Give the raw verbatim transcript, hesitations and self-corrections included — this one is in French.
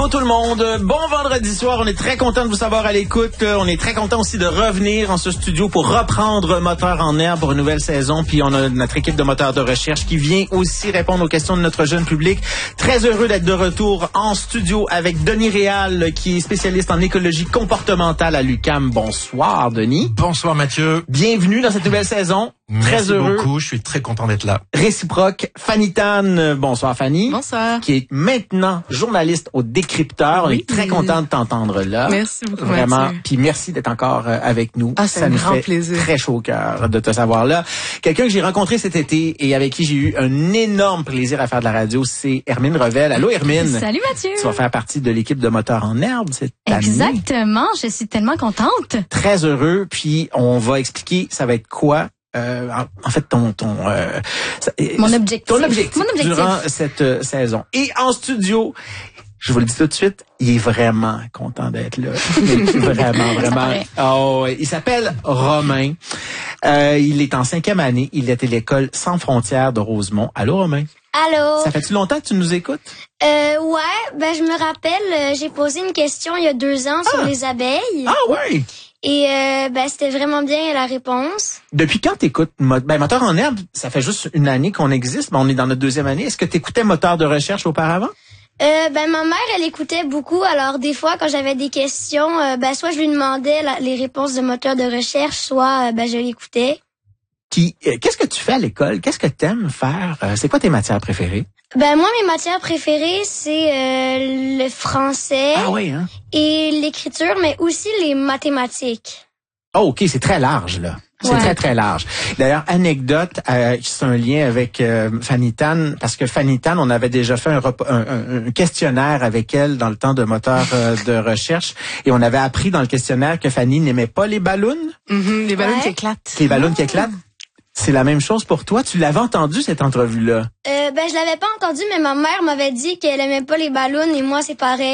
Allô tout le monde, bon vendredi soir, on est très content de vous savoir à l'écoute, on est très content aussi de revenir en ce studio pour reprendre Moteur en herbe pour une nouvelle saison, puis on a notre équipe de moteurs de recherche qui vient aussi répondre aux questions de notre jeune public. Très heureux d'être de retour en studio avec Denis Réal qui est spécialiste en écologie comportementale à l'U Q A M. Bonsoir Denis. Bonsoir Mathieu. Bienvenue dans cette nouvelle saison. Merci très heureux. beaucoup, je suis très content d'être là. Réciproque, Fanny Tan. Bonsoir Fanny. Bonsoir. Qui est maintenant journaliste au Décrypteur. Oui. On est très content de t'entendre là. Merci beaucoup. Vraiment. Mathieu. Puis merci d'être encore euh, avec nous. Ah, c'est Ça un nous grand fait plaisir. Très chaud au cœur de te savoir là. Quelqu'un que j'ai rencontré cet été et avec qui j'ai eu un énorme plaisir à faire de la radio, c'est Hermine Revel. Allô Hermine. Salut Mathieu. Tu vas faire partie de l'équipe de Moteur en herbe cette année. Exactement. Je suis tellement contente. Très heureux. Puis on va expliquer ça va être quoi. Euh, en, en fait, ton ton euh, ça, mon objectif. Ton objectif, Mon objectif. durant cette euh, saison. Et en studio, je vous le dis tout de suite, il est vraiment content d'être là. vraiment, vraiment. Oh, il s'appelle Romain. Euh, il est en cinquième année. Il est à l'école Sans frontières de Rosemont. Allô, Romain? Allô? Ça fait-tu longtemps que tu nous écoutes? Euh, ouais, ben je me rappelle, euh, j'ai posé une question il y a deux ans ah. sur les abeilles. Ah ouais? Et euh, ben c'était vraiment bien la réponse. Depuis quand t'écoutes ben, Moteur en herbe? Ça fait juste une année qu'on existe, mais on est dans notre deuxième année. Est-ce que t'écoutais Moteur de recherche auparavant? Euh, ben ma mère, elle écoutait beaucoup. Alors des fois, quand j'avais des questions, euh, ben soit je lui demandais la, les réponses de Moteur de recherche, soit euh, ben je l'écoutais. Qui, euh, qu'est-ce que tu fais à l'école? Qu'est-ce que t'aimes faire? Euh, c'est quoi tes matières préférées? Ben moi, mes matières préférées, c'est euh, le français ah, oui, hein? et l'écriture, mais aussi les mathématiques. Oh, OK, c'est très large, là. C'est ouais. très, très large. D'ailleurs, anecdote, euh, c'est un lien avec euh, Fanny Tan, parce que Fanny Tan, on avait déjà fait un, rep- un, un, un questionnaire avec elle dans le temps de Moteur euh, de recherche, et on avait appris dans le questionnaire que Fanny n'aimait pas les ballons. Mm-hmm, les ballons ouais. qui éclatent. Les ballons qui éclatent. C'est la même chose pour toi. Tu l'avais entendu, cette entrevue-là? Euh, ben, je l'avais pas entendu, mais ma mère m'avait dit qu'elle aimait pas les ballons et moi, c'est pareil.